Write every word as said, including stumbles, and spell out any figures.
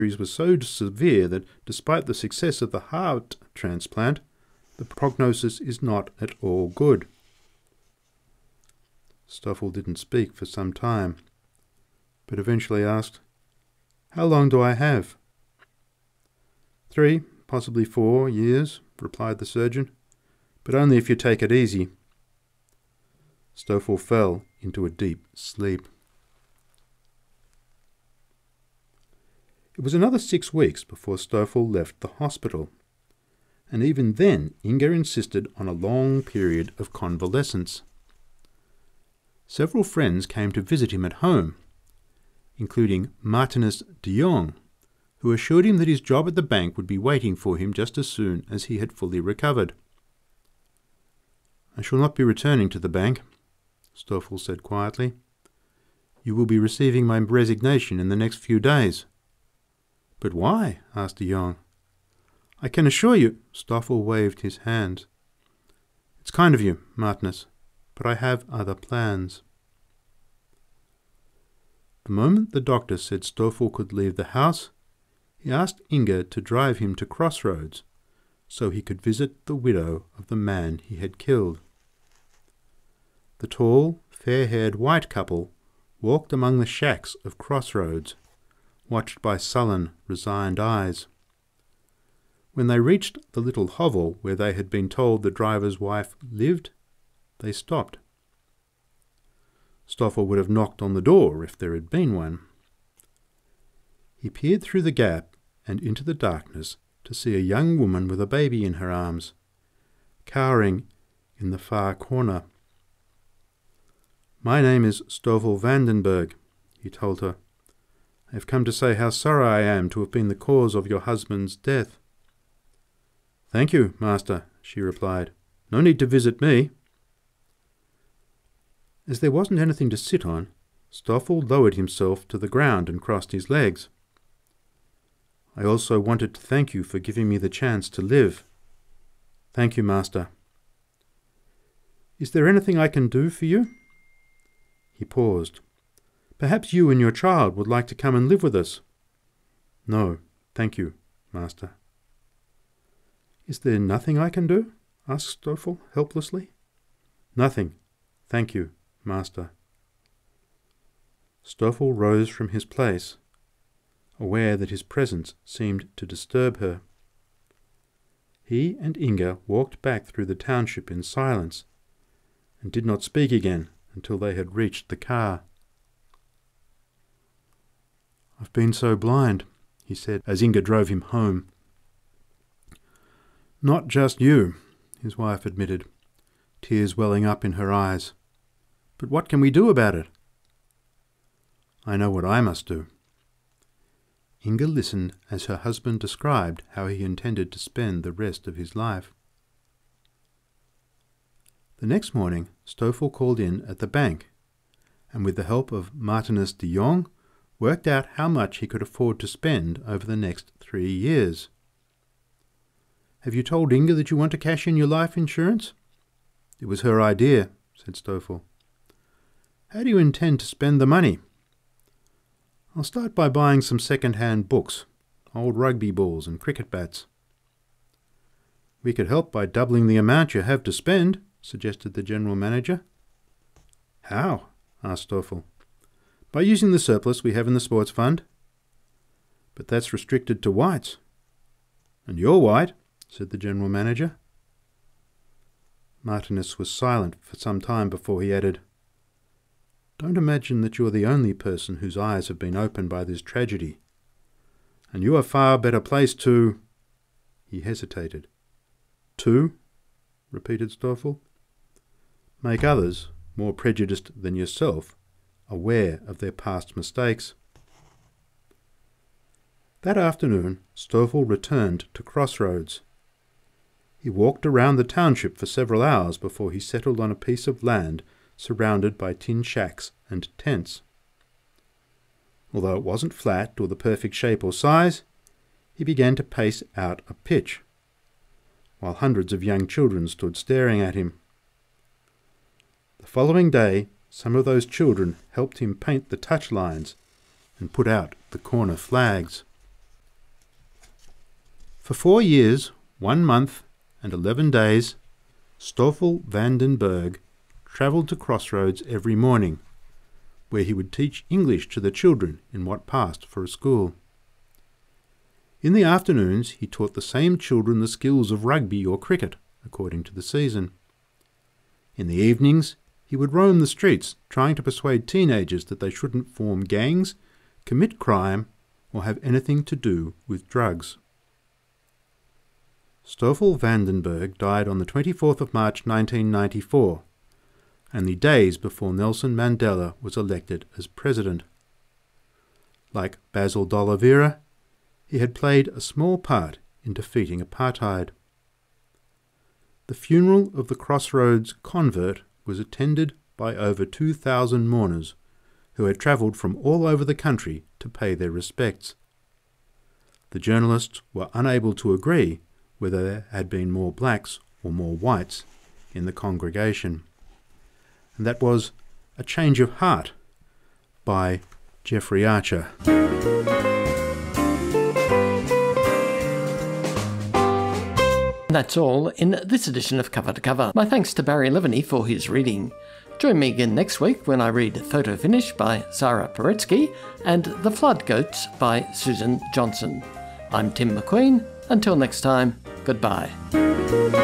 was so severe that, despite the success of the heart transplant, the prognosis is not at all good. Stoffel didn't speak for some time, but eventually asked, "How long do I have?" "Three, possibly four years," replied the surgeon, "but only if you take it easy." Stoffel fell into a deep sleep. It was another six weeks before Stoffel left the hospital, and even then Inga insisted on a long period of convalescence. Several friends came to visit him at home, including Martinus de Jong, who assured him that his job at the bank would be waiting for him just as soon as he had fully recovered. "I shall not be returning to the bank," Stoffel said quietly. "You will be receiving my resignation in the next few days." "But why?" asked de Jong. "I can assure you—" Stoffel waved his hand. "It's kind of you, Martinus, but I have other plans." The moment the doctor said Stoffel could leave the house, he asked Inga to drive him to Crossroads so he could visit the widow of the man he had killed. The tall, fair-haired white couple walked among the shacks of Crossroads, watched by sullen, resigned eyes. When they reached the little hovel where they had been told the driver's wife lived, they stopped. Stoffel would have knocked on the door if there had been one. He peered through the gap and into the darkness to see a young woman with a baby in her arms, cowering in the far corner. "My name is Stoffel Vandenberg," he told her. "I have come to say how sorry I am to have been the cause of your husband's death." "Thank you, master," she replied. "No need to visit me." As there wasn't anything to sit on, Stoffel lowered himself to the ground and crossed his legs. "I also wanted to thank you for giving me the chance to live." "Thank you, master." "Is there anything I can do for you?" He paused. "Perhaps you and your child would like to come and live with us." "No, thank you, master." "Is there nothing I can do?" asked Stoffel helplessly. "Nothing, thank you, master." Stoffel rose from his place, aware that his presence seemed to disturb her. He and Inga walked back through the township in silence, and did not speak again until they had reached the car. "I've been so blind," he said, as Inga drove him home. "Not just you," his wife admitted, tears welling up in her eyes. "But what can we do about it?" "I know what I must do." Inga listened as her husband described how he intended to spend the rest of his life. The next morning, Stoffel called in at the bank, and with the help of Martinus de Jong, worked out how much he could afford to spend over the next three years. "Have you told Inga that you want to cash in your life insurance?" "It was her idea," said Stoffel. "How do you intend to spend the money?" "I'll start by buying some second-hand books, old rugby balls and cricket bats." "We could help by doubling the amount you have to spend," suggested the general manager. "How?" asked Stoffel. "By using the surplus we have in the sports fund." "But that's restricted to whites." "And you're white," said the general manager. Martinus was silent for some time before he added, "Don't imagine that you're the only person whose eyes have been opened by this tragedy. And you are far better placed to—" He hesitated. "To?" repeated Stoffel. "Make others, more prejudiced than yourself, aware of their past mistakes." That afternoon, Stoffel returned to Crossroads. He walked around the township for several hours before he settled on a piece of land surrounded by tin shacks and tents. Although it wasn't flat or the perfect shape or size, he began to pace out a pitch, while hundreds of young children stood staring at him. The following day, some of those children helped him paint the touch lines and put out the corner flags. For four years, one month and eleven days, Stoffel van den Berg travelled to Crossroads every morning, where he would teach English to the children in what passed for a school. In the afternoons he taught the same children the skills of rugby or cricket, according to the season. In the evenings he would roam the streets trying to persuade teenagers that they shouldn't form gangs, commit crime, or have anything to do with drugs. Stoffel van den Berg died on the twenty-fourth of March nineteen ninety-four, only days before Nelson Mandela was elected as president. Like Basil d'Oliveira, he had played a small part in defeating apartheid. The funeral of the Crossroads convert was attended by over two thousand mourners who had travelled from all over the country to pay their respects. The journalists were unable to agree whether there had been more blacks or more whites in the congregation. And that was A Change of Heart by Jeffrey Archer. That's all in this edition of Cover to Cover. My thanks to Barry Leviney for his reading. Join me again next week when I read Photo Finish by Sarah Paretsky and The Flood Goats by Susan Johnson. I'm Tim McQueen. Until next time, goodbye.